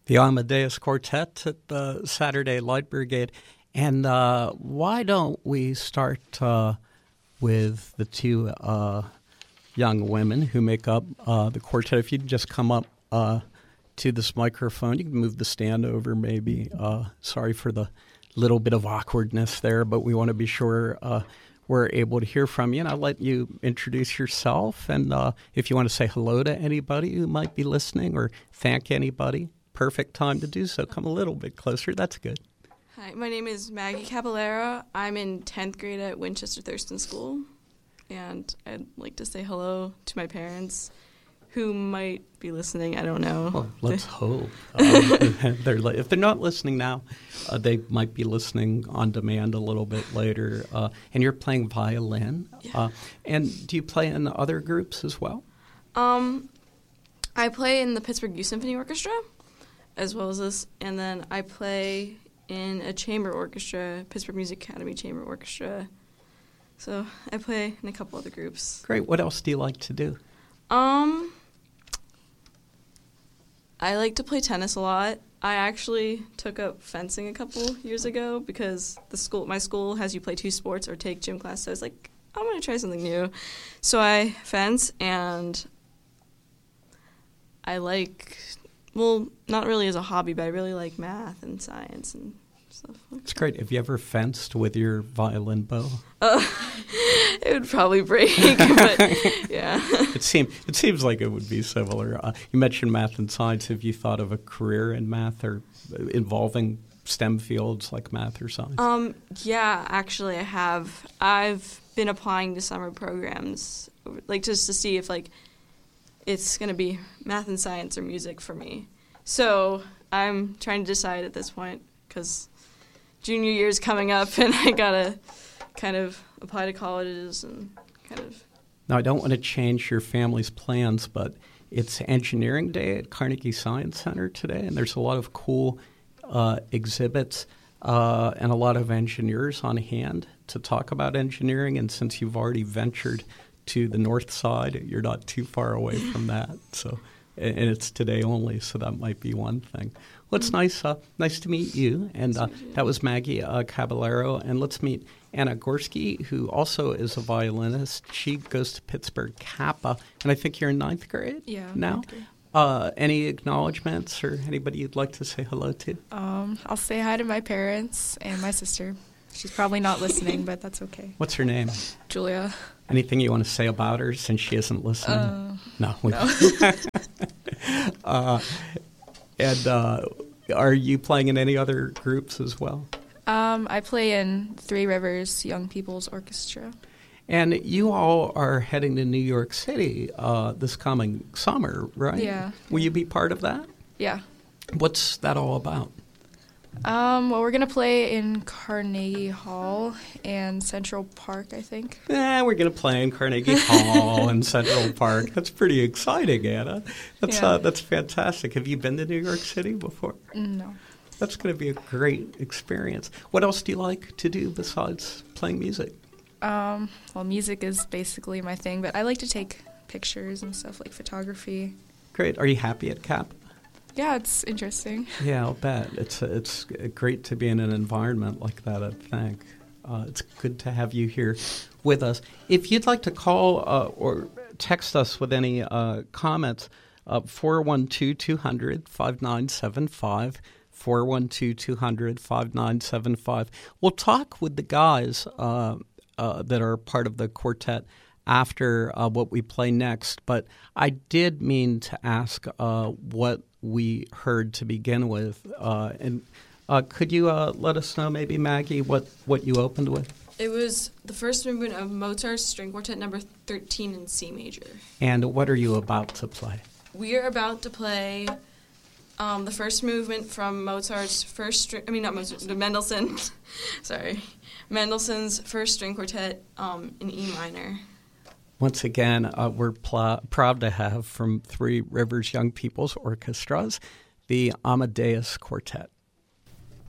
The Amadeus Quartet at the Saturday Light Brigade. And why don't we start with the two young women who make up the quartet? If you'd just come up to this microphone, you can move the stand over maybe. Sorry for the little bit of awkwardness there, but we want to be sure we're able to hear from you. And I'll let you introduce yourself. And if you want to say hello to anybody who might be listening or thank anybody, perfect time to do so. Come a little bit closer. That's good. Hi, my name is Maggie Caballero. I'm in 10th grade at Winchester Thurston School, and I'd like to say hello to my parents, who might be listening. I don't know. Well, let's hope. If they're not listening now, they might be listening on demand a little bit later. And you're playing violin. Yeah. And do you play in other groups as well? I play in the Pittsburgh Youth Symphony Orchestra, as well as this, and then I play in a chamber orchestra, Pittsburgh Music Academy Chamber Orchestra. So I play in a couple other groups. Great. What else do you like to do? I like to play tennis a lot. I actually took up fencing a couple years ago because my school has you play two sports or take gym class. So I was like, I'm going to try something new. So I fence, and I like, well, not really as a hobby, but I really like math and science and stuff like It's great. Have you ever fenced with your violin bow? It would probably break, but yeah. It seems like it would be similar. You mentioned math and science. Have you thought of a career in math or involving STEM fields like math or science? Yeah, actually I have. I've been applying to summer programs, like just to see if it's going to be math and science or music for me. So I'm trying to decide at this point because junior year is coming up and I got to kind of apply to colleges and kind of. Now, I don't want to change your family's plans, but it's Engineering Day at Carnegie Science Center today, and there's a lot of cool exhibits and a lot of engineers on hand to talk about engineering. And since you've already ventured to the north side, you're not too far away from that. So, and it's today only, so that might be one thing. Well, it's nice to meet you. And that was Maggie Caballero. And let's meet Anna Gorski, who also is a violinist. She goes to Pittsburgh Kappa, and I think you're in 9th grade now. 9th grade. Any acknowledgments or anybody you'd like to say hello to? I'll say hi to my parents and my sister. She's probably not listening, but that's okay. What's her name? Julia. Anything you want to say about her since she isn't listening? No. And are you playing in any other groups as well? I play in Three Rivers Young People's Orchestra. And you all are heading to New York City this coming summer, right? Yeah. Will you be part of that? Yeah. What's that all about? Well, we're going to play in Carnegie Hall and Central Park, I think. We're going to play in Carnegie Hall and Central Park. That's pretty exciting, Anna. That's fantastic. Have you been to New York City before? No. That's going to be a great experience. What else do you like to do besides playing music? Well, music is basically my thing, but I like to take pictures and stuff like photography. Great. Are you happy at Cap? Yeah, it's interesting. Yeah, I'll bet. It's great to be in an environment like that, I think. It's good to have you here with us. If you'd like to call or text us with any comments, 412-200-5975, 412-200-5975. We'll talk with the guys that are part of the quartet after what we play next. But I did mean to ask what we heard to begin with. And could you let us know, maybe, Maggie, what you opened with? It was the first movement of Mozart's String Quartet number 13 in C major. And what are you about to play? We are about to play the first movement from Mozart's Mendelssohn. Sorry. Mendelssohn's First String Quartet in E minor. Once again, we're proud to have from Three Rivers Young People's Orchestras, the Amadeus Quartet.